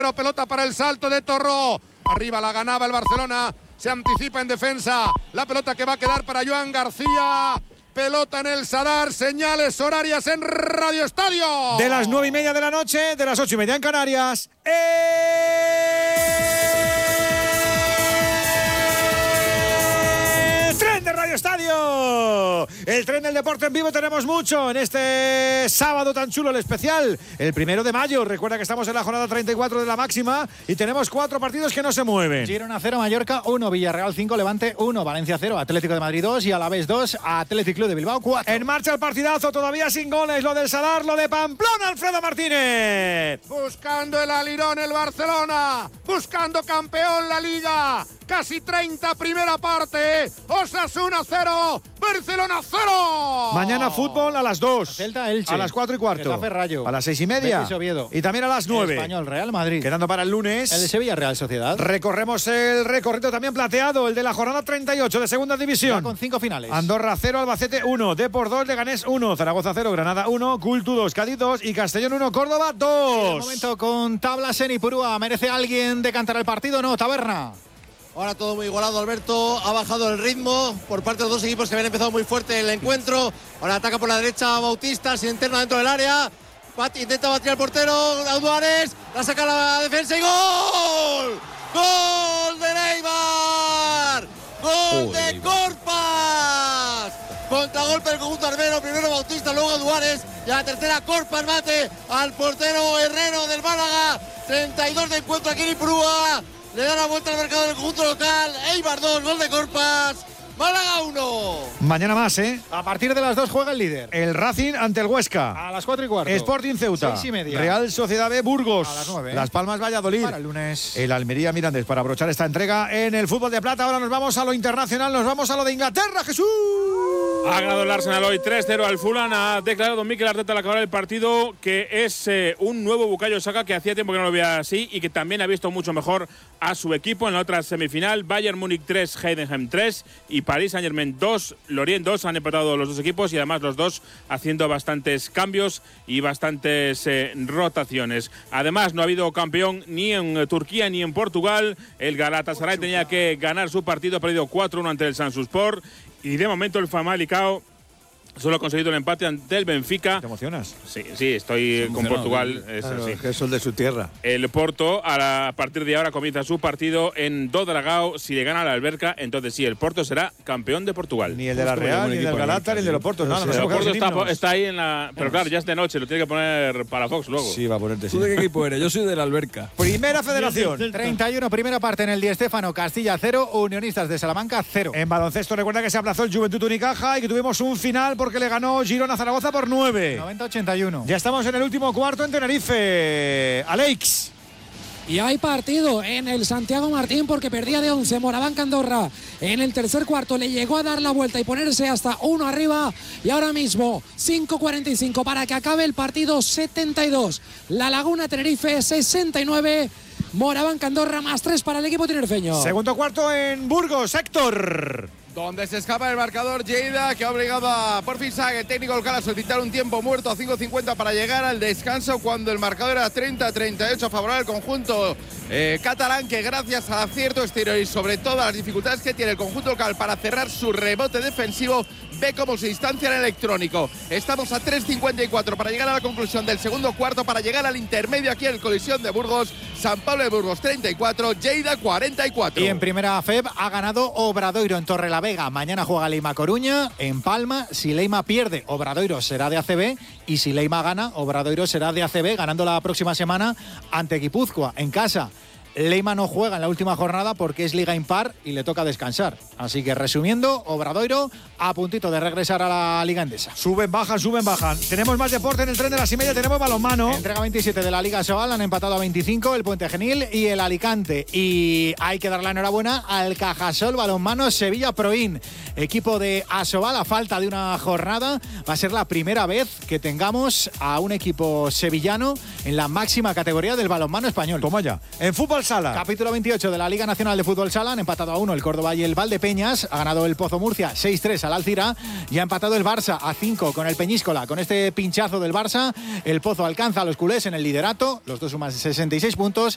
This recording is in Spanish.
Pero pelota para el salto de Torró. Arriba la ganaba el Barcelona. Se anticipa en defensa. La pelota que va a quedar para Joan García. Pelota en el Sadar. Señales horarias en Radio Estadio. De las 9:30 de la noche, de las 8:30 en Canarias. ¡Tren de Radio Estadio! El tren del deporte en vivo tenemos mucho en este sábado tan chulo, el especial, el 1 de mayo. Recuerda que estamos en la jornada 34 de la máxima y tenemos 4 partidos que no se mueven. Girona 0, Mallorca 1, Villarreal 5, Levante 1, Valencia 0, Atlético de Madrid 2 y Alavés 2, Athletic Club de Bilbao 4. En marcha el partidazo, todavía sin goles, lo del Sadar, lo de Pamplona, Alfredo Martínez. Buscando el alirón el Barcelona, buscando campeón la Liga. Casi 30 primera parte. Osasuna 0, Barcelona 0. Mañana fútbol a las 2. Celta Elche. A las 4:15. Getafe Rayo. A las 6:30. Betis Oviedo. Y también a las 9. Español Real Madrid. Quedando para el lunes. El de Sevilla Real Sociedad. Recorremos el recorrido también plateado, el de la jornada 38 de Segunda División. Ya con 5 finales. Andorra 0, Albacete 1, Depor 2, Leganés 1, Zaragoza 0, Granada 1, Cultu 2, Cádiz 2 y Castellón 1, Córdoba 2. En el momento con tablas en Ipurúa. ¿Merece alguien decantar el partido? No, Taberna. Ahora todo muy igualado, Alberto. Ha bajado el ritmo por parte de los dos equipos que habían empezado muy fuerte el encuentro. Ahora ataca por la derecha Bautista, se interna dentro del área. Intenta batir al portero, Auduares. La saca la defensa y ¡gol! ¡Gol de Neymar! ¡Gol de Corpas! Contragolpe del conjunto armero, primero Bautista, luego Auduares. Y a la tercera Corpas mate al portero Herrero del Málaga. 32 de encuentro aquí en Ipurúa. Le da la vuelta al mercado del conjunto local. Eibar 2, gol de Corpas. Málaga 1. Mañana más, ¿eh? A partir de las 2 juega el líder. El Racing ante el Huesca. A las 4:15. Sporting Ceuta. 6:30. Real Sociedad B Burgos. A las 9. Las Palmas Valladolid. Para el lunes. El Almería Mirandés para abrochar esta entrega en el fútbol de plata. Ahora nos vamos a lo internacional, nos vamos a lo de Inglaterra, Jesús. Ha ganado el Arsenal hoy 3-0 al Fulham. Ha declarado Mikel Arteta al acabar el partido que es un nuevo Bukayo Saka, que hacía tiempo que no lo veía así y que también ha visto mucho mejor a su equipo en la otra semifinal. Bayern Múnich 3, Heidenheim 3 y Paris Saint-Germain 2, Lorient 2. Han empatado los dos equipos y además los dos haciendo bastantes cambios y bastantes rotaciones. Además no ha habido campeón ni en Turquía ni en Portugal. El Galatasaray tenía que ganar su partido, ha perdido 4-1 ante el Samsunspor. Y de momento el Famalicão solo ha conseguido el empate ante el Benfica. ¿Te emocionas? Sí, estoy con Portugal. Claro, es que es el de su tierra. El Porto, a partir de ahora, comienza su partido en Do Dragao. Si le gana a la Alberca, entonces sí, el Porto será campeón de Portugal. Ni el de la Real, ni el del Galata, ni el de los Portos. No, el Porto está ahí en la… Pero claro, ya es de noche, lo tiene que poner para Fox luego. Sí, va a ponerte. ¿Tú de qué equipo eres? Yo soy de la Alberca. Primera Federación. 31, primera parte en el Di Stéfano. Castilla 0, Unionistas de Salamanca 0. En baloncesto recuerda que se aplazó el Juventud Unicaja y que tuvimos un final porque le ganó Girona a Zaragoza por 9. 90-81. Ya estamos en el último cuarto en Tenerife. Alex. Y hay partido en el Santiago Martín porque perdía de 11 Moraván Andorra. En el tercer cuarto le llegó a dar la vuelta y ponerse hasta 1 arriba. Y ahora mismo 5:45 para que acabe el partido. 72. La Laguna Tenerife 69. Moraván Andorra más 3 para el equipo tinerfeño. Segundo cuarto en Burgos. Héctor. Donde se escapa el marcador Lleida, que ha obligado a por fin el técnico local a solicitar un tiempo muerto a 5:50 para llegar al descanso, cuando el marcador era 30-38 a favor del conjunto catalán, que gracias al acierto exterior y sobre todo a las dificultades que tiene el conjunto local para cerrar su rebote defensivo, ve cómo se distancia en electrónico. Estamos a 3:54 para llegar a la conclusión del segundo cuarto, para llegar al intermedio aquí en el Colisión de Burgos. San Pablo de Burgos 34, Lleida 44. Y en primera FEB ha ganado Obradoiro en Torrelavega. Mañana juega Leima Coruña en Palma. Si Leima pierde, Obradoiro será de ACB, y si Leima gana, Obradoiro será de ACB, ganando la próxima semana ante Guipúzcoa en casa. Leima no juega en la última jornada porque es liga impar y le toca descansar. Así que resumiendo, Obradoiro a puntito de regresar a la Liga Endesa. Suben, bajan. Tenemos más deporte en el tren de las y media, tenemos balonmano. Entrega 27 de la Liga Sobal, han empatado a 25 el Puente Genil y el Alicante. Y hay que dar la enhorabuena al Cajasol Balonmano Sevilla Proin. Equipo de Asobal, a falta de una jornada, va a ser la primera vez que tengamos a un equipo sevillano en la máxima categoría del balonmano español. Toma ya. En fútbol sala. Capítulo 28 de la Liga Nacional de Fútbol Sala, han empatado a 1 el Córdoba y el Valdepeñas, ha ganado el Pozo Murcia 6-3 al Alcira y ha empatado el Barça a 5 con el Peñíscola. Con este pinchazo del Barça, el Pozo alcanza a los culés en el liderato, los dos suman 66 puntos